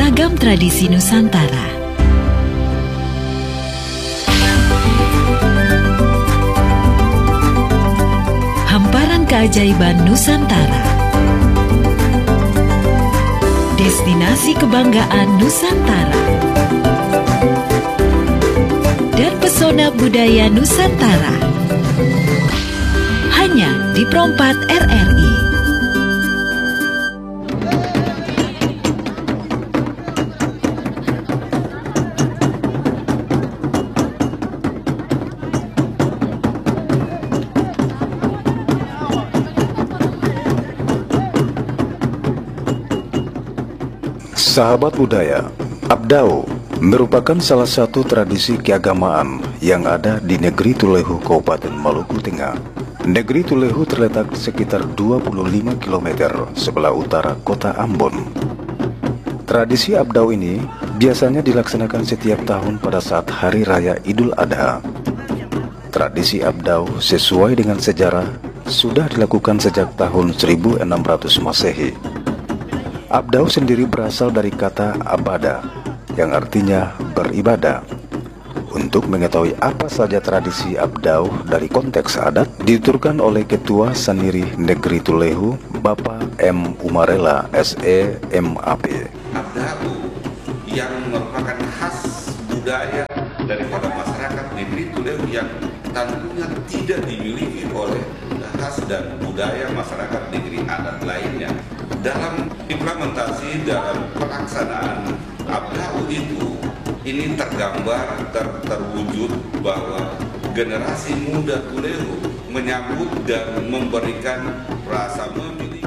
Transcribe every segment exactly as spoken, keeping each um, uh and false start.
Ragam tradisi Nusantara. Hamparan keajaiban Nusantara. Destinasi kebanggaan Nusantara. Dan pesona budaya Nusantara. Hanya di Perompat R R I. Sahabat budaya, Abdau merupakan salah satu tradisi keagamaan yang ada di negeri Tulehu, Kabupaten Maluku Tengah. Negeri Tulehu terletak sekitar dua puluh lima kilometer sebelah utara kota Ambon. Tradisi Abdau ini biasanya dilaksanakan setiap tahun pada saat Hari Raya Idul Adha. Tradisi Abdau sesuai dengan sejarah sudah dilakukan sejak tahun seribu enam ratus Masehi. Abdau sendiri berasal dari kata abada, yang artinya beribadah. Untuk mengetahui apa saja tradisi Abdau dari konteks adat, dituturkan oleh Ketua Saniri Negeri Tulehu, Bapak M. Umarela, S E M A P. Abdau yang merupakan khas budaya daripada masyarakat Negeri Tulehu yang tentunya tidak dimiliki oleh khas dan budaya masyarakat negeri adat lainnya. Dalam implementasi dalam pelaksanaan Abdau itu, ini tergambar, ter, terwujud bahwa generasi muda Tulehu menyambut dan memberikan rasa memiliki.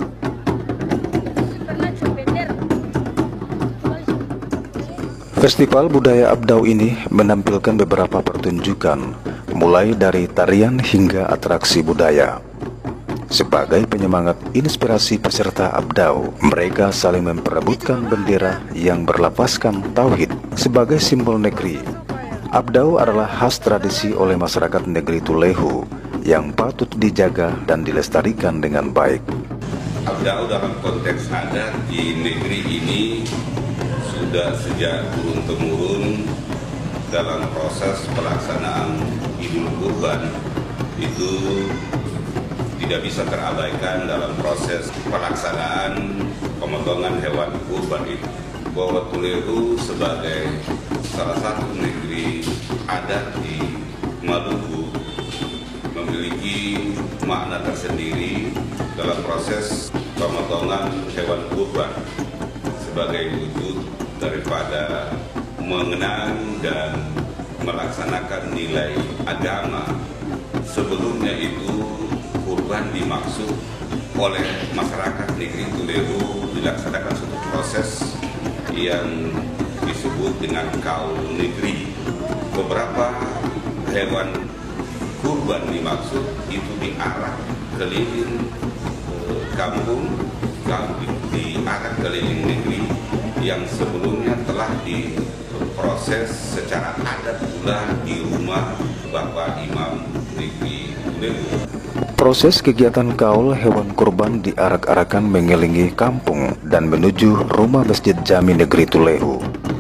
Festival budaya Abdau ini menampilkan beberapa pertunjukan, mulai dari tarian hingga atraksi budaya. Sebagai penyemangat inspirasi peserta Abdau, mereka saling memperebutkan bendera yang berlapaskan tauhid sebagai simbol negeri. Abdau adalah khas tradisi oleh masyarakat negeri Tulehu yang patut dijaga dan dilestarikan dengan baik. Abdau dalam konteks adat di negeri ini sudah sejak turun-temurun dalam proses pelaksanaan Idul Kurban itu tidak bisa terabaikan dalam proses pelaksanaan pemotongan hewan kurban itu. Bahwa Tulehu sebagai salah satu negeri adat di Maluku memiliki makna tersendiri dalam proses pemotongan hewan kurban sebagai wujud daripada mengenang dan melaksanakan nilai agama. Sebelumnya itu kurban dimaksud oleh masyarakat negeri Tulehu dilaksanakan suatu proses yang disebut dengan kaul negeri. Beberapa hewan kurban dimaksud itu diarak keliling eh, kampung, kampung diarak keliling negeri yang sebelumnya telah diproses secara adat pula di rumah Bapak Imam negeri Tulehu. Proses kegiatan kaul hewan kurban diarak-arakan mengelilingi kampung dan menuju rumah Masjid Jami Negeri Tulehu.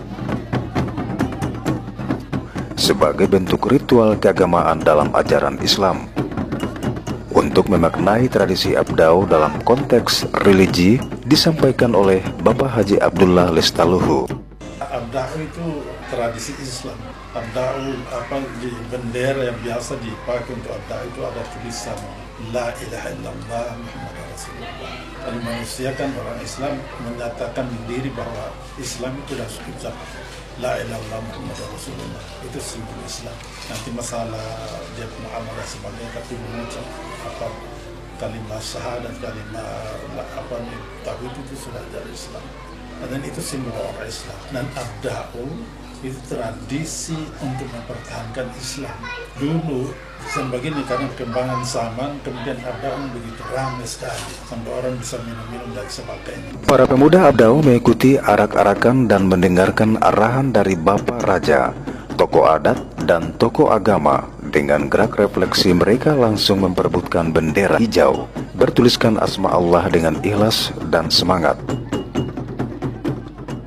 Sebagai bentuk ritual keagamaan dalam ajaran Islam. Untuk memaknai tradisi Abdau dalam konteks religi disampaikan oleh Bapak Haji Abdullah Lestaluhu. Abdau itu tradisi Islam. Abdau apa di bendera yang biasa dipakai untuk Abdau itu ada tulisan La ilaha illallah Muhammad Rasulullah. Kalau manusia kan orang Islam menyatakan diri bahwa Islam itu sudah ucap La ilaha illallah Muhammad Rasulullah. Itu simbol Islam. Nanti masalah dia muamalah sebagainya, tapi mengucap apa kalimat syahadat, kalimat apa tauhid itu sudah dari Islam. Dan itu simbol orang Islam. Dan Abdau itu tradisi untuk mempertahankan Islam. Dulu sebegini karena perkembangan zaman, kemudian Abdau begitu ramai sekali sampai orang bisa minum-minum dan sebagainya. Para pemuda Abdau mengikuti arak-arakan dan mendengarkan arahan dari Bapak Raja, tokoh adat dan tokoh agama. Dengan gerak refleksi mereka langsung memperebutkan bendera hijau bertuliskan asma Allah dengan ikhlas dan semangat.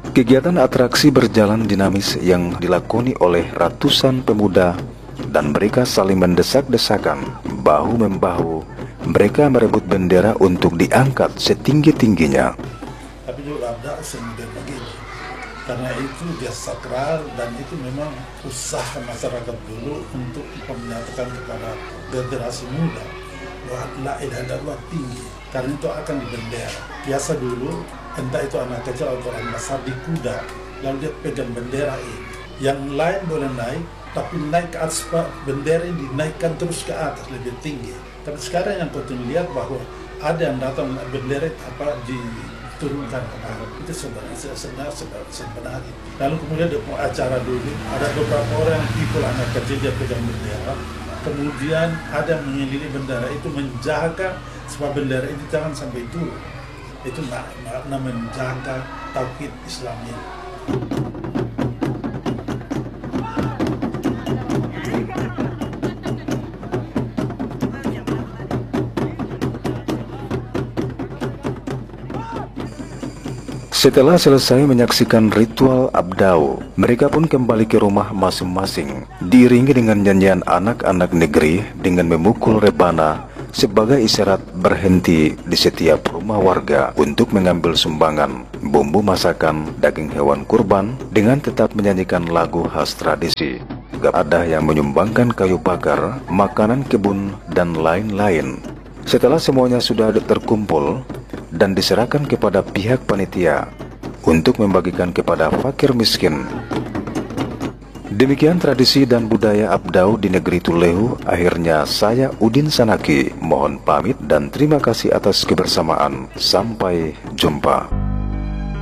Kegiatan atraksi berjalan dinamis yang dilakoni oleh ratusan pemuda dan mereka saling mendesak-desakan, bahu-membahu. Mereka merebut bendera untuk diangkat setinggi-tingginya. Tapi juga ada semudah begini, karena itu dia sakral dan itu memang usaha masyarakat dulu untuk menyatakan kepada generasi muda bahwa la ilaha illallah tinggi, karena itu akan di bendera. Biasa dulu, entah itu anak kecil atau orang besar di kuda, lalu dia pegang bendera ini. Yang lain boleh naik, tapi naik ke atas bendera ini dinaikkan terus ke atas lebih tinggi. Tapi sekarang yang kau lihat bahwa ada yang datang bendera apa diturunkan ke bawah, itu sebenarnya sebenarnya sebenarnya. Lalu kemudian ada acara dulu, ada beberapa orang yang pikul anak kecil dia pegang bendera, kemudian ada yang mengelilingi bendera itu menjaga supaya bendera itu jangan sampai turun. Itu makna menjaga tauhid Islamnya. Setelah selesai menyaksikan ritual abdau, mereka pun kembali ke rumah masing-masing, diiringi dengan nyanyian anak-anak negeri dengan memukul rebana sebagai isyarat berhenti di setiap rumah warga untuk mengambil sumbangan bumbu masakan daging hewan kurban dengan tetap menyanyikan lagu khas tradisi. Ada yang menyumbangkan kayu bakar, makanan kebun, dan lain-lain. Setelah semuanya sudah terkumpul dan diserahkan kepada pihak panitia untuk membagikan kepada fakir miskin. Demikian tradisi dan budaya abdau di negeri Tulehu. Akhirnya saya Udin Sanaki mohon pamit dan terima kasih atas kebersamaan. Sampai jumpa.